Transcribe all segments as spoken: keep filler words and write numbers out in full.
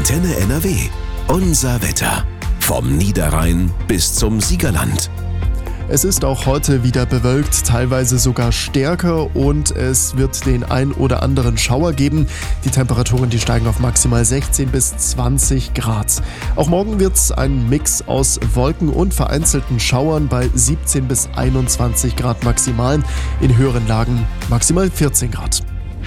Antenne N R W. Unser Wetter. Vom Niederrhein bis zum Siegerland. Es ist auch heute wieder bewölkt, teilweise sogar stärker, und es wird den ein oder anderen Schauer geben. Die Temperaturen, die steigen auf maximal sechzehn bis zwanzig Grad. Auch morgen wird es ein Mix aus Wolken und vereinzelten Schauern bei siebzehn bis einundzwanzig Grad maximal. In höheren Lagen maximal vierzehn Grad.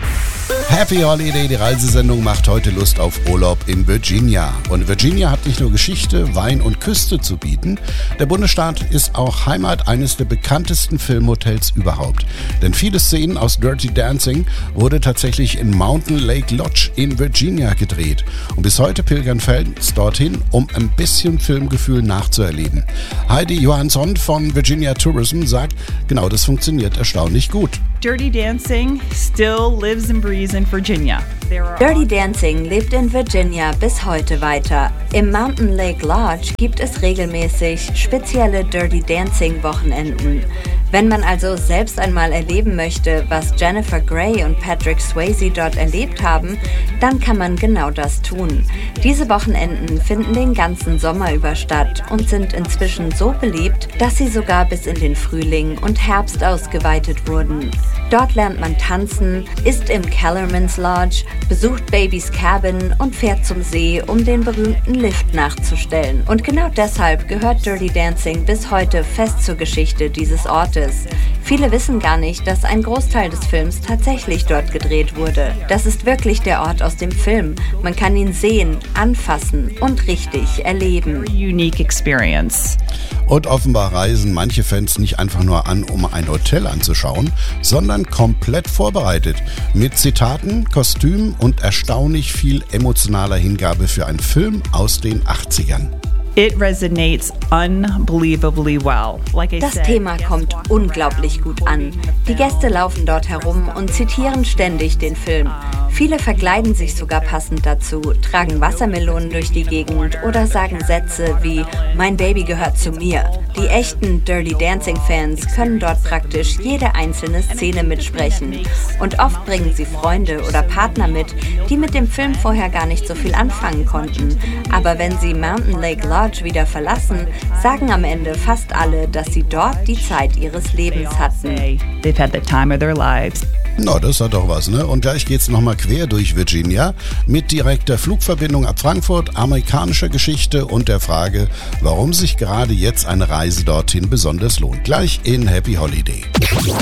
Happy Holiday, die Reisesendung macht heute Lust auf Urlaub in Virginia. Und Virginia hat nicht nur Geschichte, Wein und Küste zu bieten. Der Bundesstaat ist auch Heimat eines der bekanntesten Filmhotels überhaupt. Denn viele Szenen aus Dirty Dancing wurde tatsächlich in Mountain Lake Lodge in Virginia gedreht. Und bis heute pilgern Fans dorthin, um ein bisschen Filmgefühl nachzuerleben. Heidi Johansson von Virginia Tourism sagt, genau das funktioniert erstaunlich gut. Dirty Dancing still lives and breathes in Virginia. Dirty Dancing lebt in Virginia bis heute weiter. Im Mountain Lake Lodge gibt es regelmäßig spezielle Dirty Dancing Wochenenden. Wenn man also selbst einmal erleben möchte, was Jennifer Grey und Patrick Swayze dort erlebt haben, dann kann man genau das tun. Diese Wochenenden finden den ganzen Sommer über statt und sind inzwischen so beliebt, dass sie sogar bis in den Frühling und Herbst ausgeweitet wurden. Dort lernt man tanzen, isst im Kellerman's Lodge, besucht Babys Cabin und fährt zum See, um den berühmten Lift nachzustellen. Und genau deshalb gehört Dirty Dancing bis heute fest zur Geschichte dieses Ortes. Viele wissen gar nicht, dass ein Großteil des Films tatsächlich dort gedreht wurde. Das ist wirklich der Ort aus dem Film. Man kann ihn sehen, anfassen und richtig erleben. Unique experience. Und offenbar reisen manche Fans nicht einfach nur an, um ein Hotel anzuschauen, sondern komplett vorbereitet. Mit Zitaten, Kostümen und erstaunlich viel emotionaler Hingabe für einen Film aus den achtzigern. It resonates unbelievably well. Like I Das said, Thema kommt unglaublich gut an. Die Gäste laufen dort herum und zitieren ständig den Film. Viele verkleiden sich sogar passend dazu, tragen Wassermelonen durch die Gegend oder sagen Sätze wie „Mein Baby gehört zu mir". Die echten Dirty Dancing Fans können dort praktisch jede einzelne Szene mitsprechen. Und oft bringen sie Freunde oder Partner mit, die mit dem Film vorher gar nicht so viel anfangen konnten. Aber wenn sie Mountain Lake Lodge wieder verlassen, sagen am Ende fast alle, dass sie dort die Zeit ihres Lebens hatten. They've had the time of their lives. Na, das hat doch was, ne? Und gleich geht's nochmal quer durch Virginia mit direkter Flugverbindung ab Frankfurt, amerikanischer Geschichte und der Frage, warum sich gerade jetzt eine Reise dorthin besonders lohnt. Gleich in Happy Holiday.